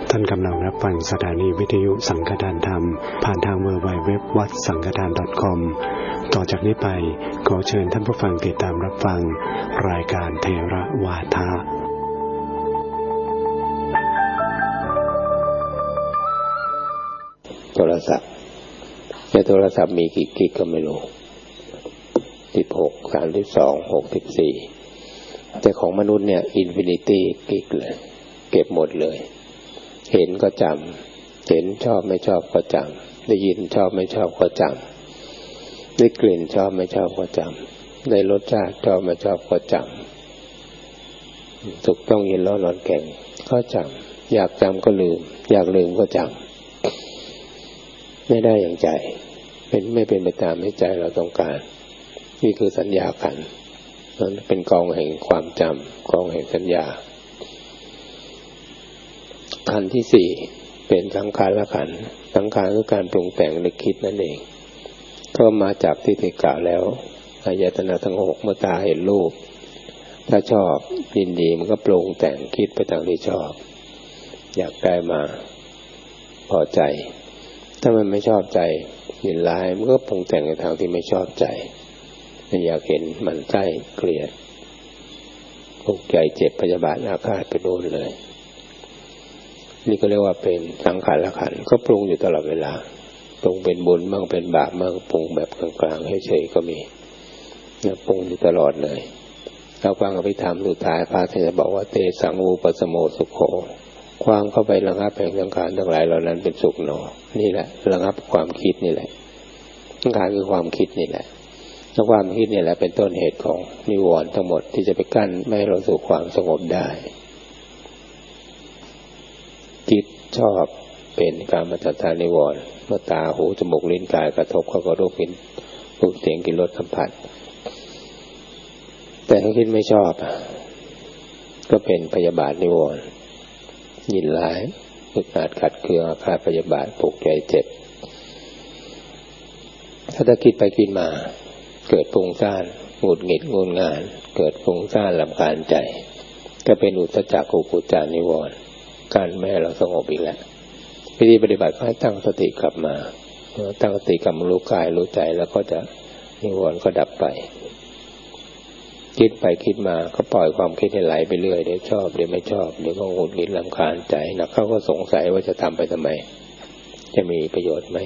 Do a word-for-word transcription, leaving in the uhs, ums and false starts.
ท่านกำลังรับฟังสถานีวิทยุสังฆทานธรรมผ่านทาง ดับเบิลยู ดับเบิลยู ดับเบิลยู ดอท วัดสังฆทาน ดอท คอม ต่อจากนี้ไปขอเชิญท่านผู้ฟังติดตามรับฟังรายการเทระวาทะโทรศัพท์ในโทรศัพท์มีกี่กิกก็ไม่รู้สิบหก สามสิบสอง หกสิบสี่แต่ของมนุษย์เนี่ยอินฟินิตี้กิกเลยเก็บหมดเลยเห็นก็จำเห็นชอบไม่ชอบก็จำได้ยินชอบไม่ชอบก็จำได้กลิ่นชอบไม่ชอบก็จำได้รสชาติชอบไม่ชอบก็จำสุขต้องเย็นร้อนนอนแข็งก็จำอยากจำก็ลืมอยากลืมก็จำไม่ได้อย่างใจเป็นไม่เป็นไปตามที่ใจเราต้องการนี่คือสัญญาขันธ์นั่นเป็นกองแห่งความจำกองแห่งสัญญาขันธ์ที่สี่เป็นสังขารขันธ์สังขารคือการปรุงแต่งนึกคิดนั่นเองก็มาจากที่ที่กล่าวแล้วอายตนะทั้งหกเมื่อตาเห็นรูปถ้าชอบยินดีมันก็ปรุงแต่งคิดไปทางที่ชอบอยากได้มาพอใจถ้ามันไม่ชอบใจยินร้ายมันก็ปรุงแต่งในทางที่ไม่ชอบใจมันอยากเห็นมันใกล้เกลียดทุกข์ใจเจ็บพยาบาทอาฆาตไปโดนเลยนี่ก็เรียกว่าเป็นสังขารขันธ์ก็ปรุงอยู่ตลอดเวลาปรุงเป็นบุญบ้างเป็นบาปบ้างปรุงแบบกลางๆเฉยๆก็มีเนี่ยปรุงอยู่ตลอดเลยเราฟังอภิธรรมสุดท้ายพระท่านจะบอกว่าเตสังวูปสโมสุโขความเข้าไประงับแห่งสังขารทั้งหลายเหล่านั้นเป็นสุขหนอนี่แหละระงับความคิดนี่แหละสังขารคือความคิดนี่แหละแล้วความคิดนี่แหละเป็นต้นเหตุของนิวรณ์ทั้งหมดที่จะไปกั้นไม่ให้เราสู่ความสงบได้จิตชอบเป็นกามฉัฏฐานิวรณ์เมื่อตาหูจมูกลิ้นกายกระทบเข้ากับรูปกลิ่นรูปเสียงกลิ่นรสสัมผัสแต่ถ้าคิดไม่ชอบก็เป็นพยาบาทนิวรณ์ยินร้ายอึดอัดขัดเคืองอาฆาตพยาบาทผูกใจเจ็บถ้าถ้าคิดไปคิดมาเกิดฟุ้งซ่านหงุดหงิดงุนง่านเกิดฟุ้งซ่านรำคาญใจก็เป็นอุทธัจจะกุกุจจานิวรณ์การไม่ให้เราสงบอีกแล้ววิธีปฏิบัติก็ให้ตั้งสติกลับมาตั้งสติกลับมารู้กายรู้ใจแล้วก็จะนิวรณ์ก็ดับไปคิดไปคิดมาก็ปล่อยความคิดให้ไหลไปเรื่อยเดี๋ยวชอบเดี๋ยวไม่ชอบเดี๋ยวก็หงุดหงิดรำคาญใจนะเขาก็สงสัยว่าจะทำไปทำไมจะมีประโยชน์ไหม